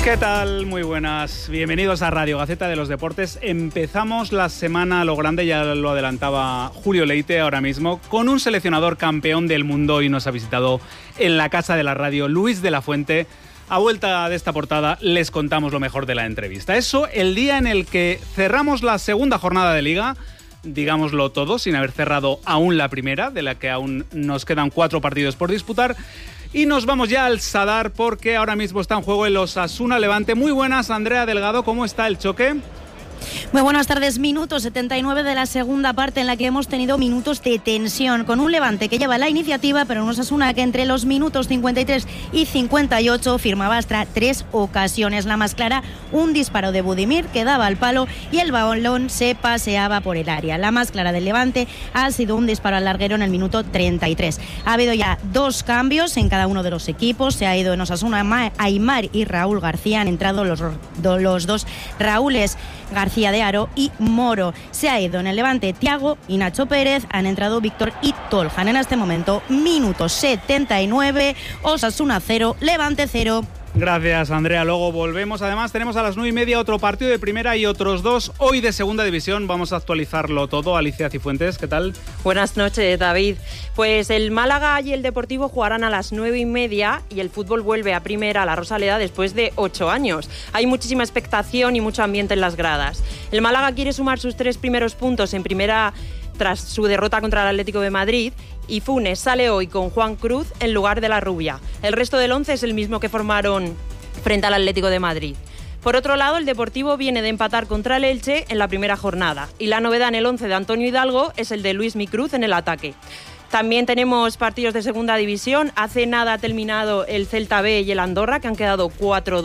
¿Qué tal? Muy buenas. Bienvenidos a Radio Gaceta de los Deportes. Empezamos la semana a lo grande, ya lo adelantaba Julio Leite ahora mismo, con un seleccionador campeón del mundo y nos ha visitado en la casa de la radio, Luis de la Fuente. A vuelta de esta portada les contamos lo mejor de la entrevista. Eso el día en el que cerramos la segunda jornada de Liga, digámoslo todo, sin haber cerrado aún la primera, de la que aún nos quedan 4 partidos por disputar. Y nos vamos ya al Sadar porque ahora mismo está en juego el Osasuna Levante. Muy buenas, Andrea Delgado, ¿cómo está el choque? Muy buenas tardes, minuto 79 de la segunda parte en la que hemos tenido minutos de tensión con un Levante que lleva la iniciativa, pero un Osasuna que entre los minutos 53 y 58 firmaba hasta 3 ocasiones. La más clara, un disparo de Budimir que daba al palo y el balón se paseaba por el área. La más clara del Levante ha sido un disparo al larguero en el minuto 33. Ha habido ya 2 cambios en cada uno de los equipos. Se ha ido en Osasuna Aimar y Raúl García. Han entrado los dos Raúles García de Aro y Moro. Se ha ido en el Levante Thiago y Nacho Pérez. Han entrado Víctor y Toljan. En este momento, minuto 79, Osasuna 0, Levante 0. Gracias, Andrea. Luego volvemos. Además, tenemos a las 9:30 otro partido de primera y otros 2 hoy de segunda división. Vamos a actualizarlo todo. Alicia Cifuentes, ¿qué tal? Buenas noches, David. Pues el Málaga y el Deportivo jugarán a las 9:30 y el fútbol vuelve a primera, a la Rosaleda, después de 8 años. Hay muchísima expectación y mucho ambiente en las gradas. El Málaga quiere sumar sus 3 primeros puntos en primera tras su derrota contra el Atlético de Madrid, y Funes sale hoy con Juan Cruz en lugar de la Rubia. El resto del 11 es el mismo que formaron frente al Atlético de Madrid. Por otro lado, el Deportivo viene de empatar contra el Elche en la primera jornada, y la novedad en el 11 de Antonio Hidalgo es el de Luismi Cruz en el ataque. También tenemos partidos de segunda división. Hace nada ha terminado el Celta B y el Andorra, que han quedado 4-2.